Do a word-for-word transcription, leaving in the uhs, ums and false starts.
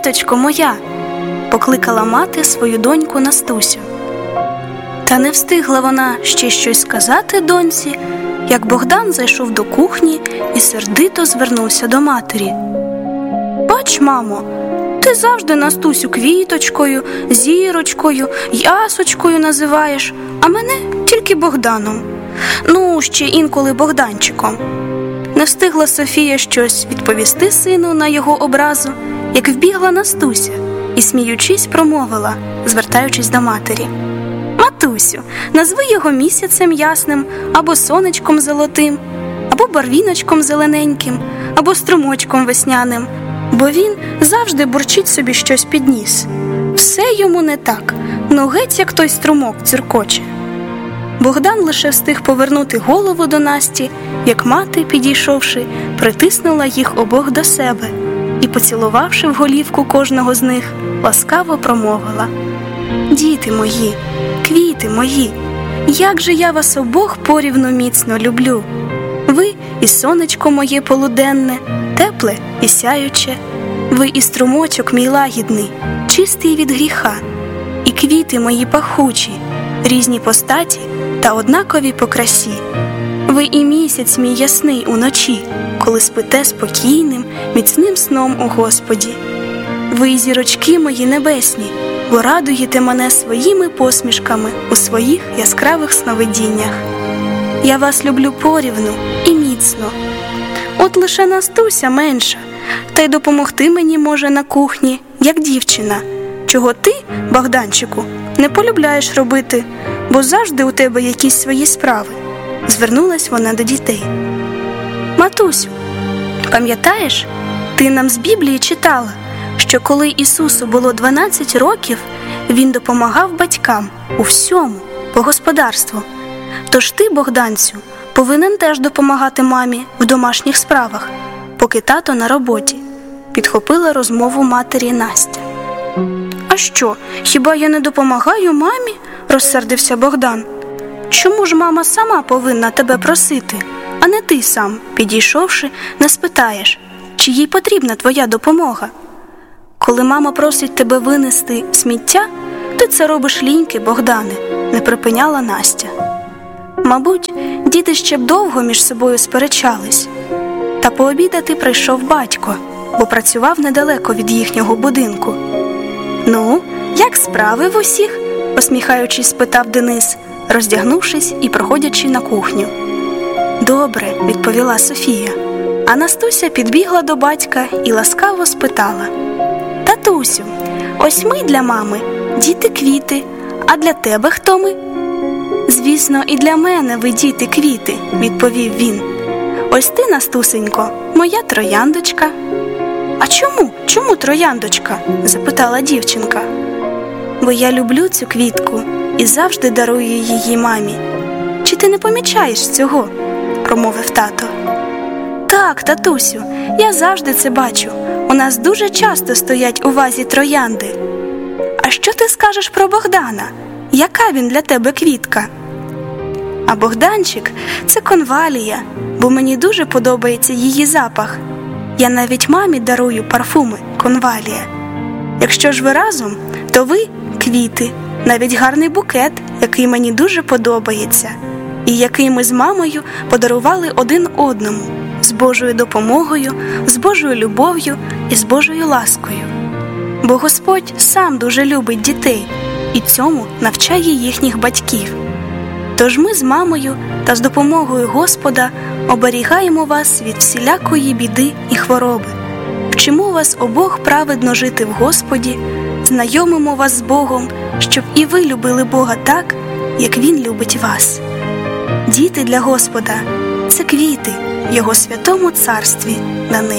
квіточко моя!» – покликала мати свою доньку Настусю. Та не встигла вона ще щось сказати доньці, як Богдан зайшов до кухні і сердито звернувся до матері. «Бач, мамо, ти завжди Настусю квіточкою, зірочкою, ясочкою називаєш, а мене тільки Богданом. Ну, ще інколи Богданчиком». Не встигла Софія щось відповісти сину на його образу, як вбігла Настуся і, сміючись, промовила, звертаючись до матері: «Матусю, назви його місяцем ясним, або сонечком золотим, або барвіночком зелененьким, або струмочком весняним, бо він завжди бурчить собі щось під ніс. Все йому не так, ну геть як той струмок цюркоче». Богдан лише встиг повернути голову до Насті, як мати, підійшовши, притиснула їх обох до себе і, поцілувавши в голівку кожного з них, ласкаво промовила: «Діти мої, квіти мої, як же я вас обох порівну міцно люблю! Ви і сонечко моє полуденне, тепле і сяюче, ви і струмочок мій лагідний, чистий від гріха, і квіти мої пахучі, різні по статі та однакові по красі. Ви і місяць мій ясний уночі, коли спите спокійним, міцним сном у Господі. Ви і зірочки мої небесні, бо радуєте мене своїми посмішками у своїх яскравих сновидіннях. Я вас люблю порівну і міцно. От лише Настуся менша, та й допомогти мені може на кухні, як дівчина, чого ти, Богданчику, не полюбляєш робити, бо завжди у тебе якісь свої справи». Звернулась вона до дітей. «Матусю, пам'ятаєш, ти нам з Біблії читала, що коли Ісусу було дванадцять років, Він допомагав батькам у всьому, по господарству. Тож ти, Богданцю, повинен теж допомагати мамі в домашніх справах, поки тато на роботі», – підхопила розмову матері Настя. «А що, хіба я не допомагаю мамі?» – розсердився Богдан. «Чому ж мама сама повинна тебе просити, а не ти сам, підійшовши, не спитаєш, чи їй потрібна твоя допомога? Коли мама просить тебе винести сміття, ти це робиш ліньки, Богдане», – не припиняла Настя. Мабуть, діти ще б довго між собою сперечались. Та пообідати прийшов батько, бо працював недалеко від їхнього будинку. «Ну, як справи в усіх?» – посміхаючись, спитав Денис, роздягнувшись і проходячи на кухню. «Добре», – відповіла Софія. А Настуся підбігла до батька і ласкаво спитала: «Татусю, ось ми для мами, діти-квіти, а для тебе хто ми?» «Звісно, і для мене ви діти-квіти», – відповів він. «Ось ти, Настусенько, моя трояндочка». «А чому? Чому трояндочка?» – запитала дівчинка. «Бо я люблю цю квітку і завжди дарую її мамі. Чи ти не помічаєш цього?» – промовив тато. «Так, татусю, я завжди це бачу. У нас дуже часто стоять у вазі троянди. А що ти скажеш про Богдана? Яка він для тебе квітка?» «А Богданчик – це конвалія, бо мені дуже подобається її запах. Я навіть мамі дарую парфуми конвалія. Якщо ж ви разом, то ви – квіти, навіть гарний букет, який мені дуже подобається, і який ми з мамою подарували один одному, з Божою допомогою, з Божою любов'ю і з Божою ласкою. Бо Господь сам дуже любить дітей і цьому навчає їхніх батьків. Тож ми з мамою та з допомогою Господа оберігаємо вас від всілякої біди і хвороби, вчимо вас обох праведно жити в Господі, знайомимо вас з Богом, щоб і ви любили Бога так, як Він любить вас. Діти для Господа – це квіти в Його святому царстві на небі».